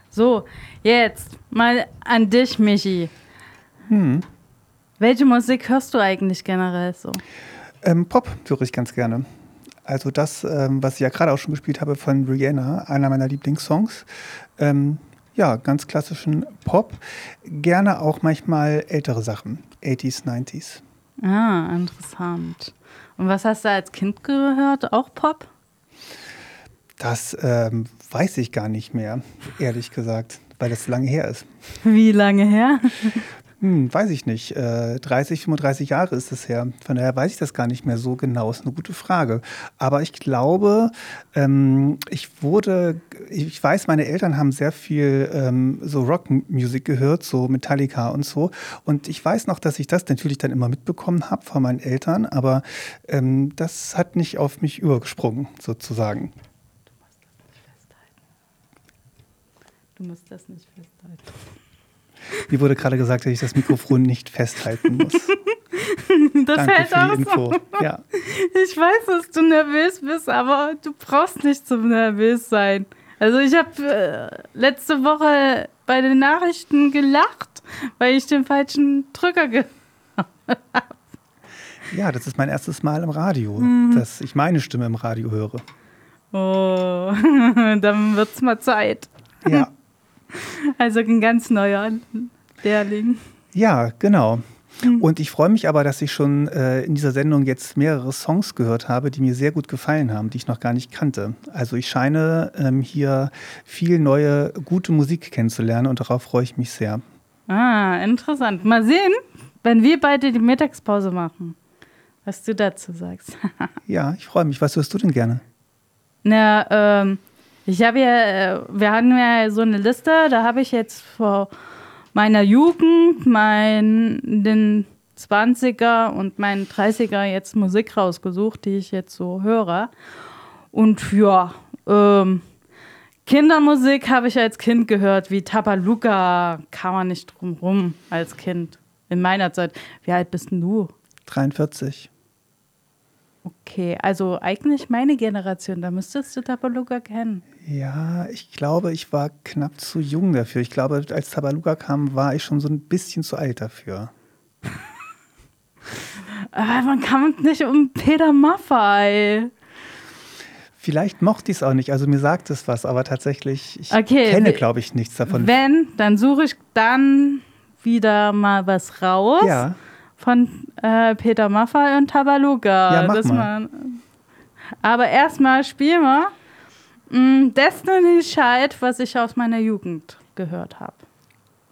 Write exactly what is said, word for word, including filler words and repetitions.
So, jetzt mal an dich, Michi. Hm. Welche Musik hörst du eigentlich generell so? Ähm, Pop höre ich ganz gerne. Also das, ähm, was ich ja gerade auch schon gespielt habe von Rihanna, einer meiner Lieblingssongs. Ähm, ja, ganz klassischen Pop. Gerne auch manchmal ältere Sachen, achtziger, neunziger. Ah, interessant. Und was hast du als Kind gehört? Auch Pop? Das ähm, weiß ich gar nicht mehr, ehrlich gesagt, weil das lange her ist. Wie lange her? Hm, weiß ich nicht. Äh, dreißig, fünfunddreißig Jahre ist es her. Von daher weiß ich das gar nicht mehr so genau. Ist eine gute Frage. Aber ich glaube, ähm, ich wurde, ich weiß, meine Eltern haben sehr viel ähm, so Rockmusik gehört, so Metallica und so. Und ich weiß noch, dass ich das natürlich dann immer mitbekommen habe von meinen Eltern. Aber ähm, das hat nicht auf mich übergesprungen, sozusagen. Du musst das nicht festhalten. Mir wurde gerade gesagt, dass ich das Mikrofon nicht festhalten muss. Das Danke hält für die auch Info. so. Ja. Ich weiß, dass du nervös bist, aber du brauchst nicht so nervös sein. Also ich habe äh, letzte Woche bei den Nachrichten gelacht, weil ich den falschen Drücker ge... Ja, das ist mein erstes Mal im Radio, Mhm. dass ich meine Stimme im Radio höre. Oh, dann wird's mal Zeit. Ja. Also ein ganz neuer Lehrling. Ja, genau. Und ich freue mich aber, dass ich schon äh, in dieser Sendung jetzt mehrere Songs gehört habe, die mir sehr gut gefallen haben, die ich noch gar nicht kannte. Also ich scheine ähm, hier viel neue, gute Musik kennenzulernen und darauf freue ich mich sehr. Ah, interessant. Mal sehen, wenn wir beide die Mittagspause machen, was du dazu sagst. Ja, ich freue mich. Was hörst du denn gerne? Na, ähm, ich habe ja, wir hatten ja so eine Liste, da habe ich jetzt vor meiner Jugend, meinen zwanziger und meinen dreißiger jetzt Musik rausgesucht, die ich jetzt so höre. Und ja, ähm, Kindermusik habe ich als Kind gehört, wie Tabaluga, kam man nicht drum rum als Kind. In meiner Zeit. Wie alt bist denn du? dreiundvierzig. Okay, also eigentlich meine Generation, da müsstest du Tabaluga kennen. Ja, ich glaube, ich war knapp zu jung dafür. Ich glaube, als Tabaluga kam, war ich schon so ein bisschen zu alt dafür. Aber man kann nicht um Peter Maffay. Vielleicht mochte ich es auch nicht. Also mir sagt es was, aber tatsächlich, ich Okay, kenne, we- glaube ich, nichts davon. Wenn, dann suche ich dann wieder mal was raus Ja, von äh, Peter Maffay und Tabaluga. Ja, mach dass mal. Man, aber erstmal spielen wir mh, Destiny Child, was ich aus meiner Jugend gehört habe.